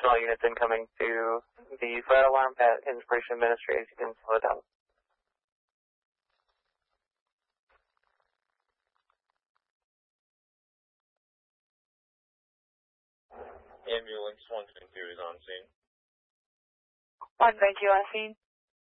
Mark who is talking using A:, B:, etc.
A: additional units incoming to the fire alarm at Inspiration Ministries. You can slow it down.
B: Ambulance 122 is on scene.
C: 122 on scene.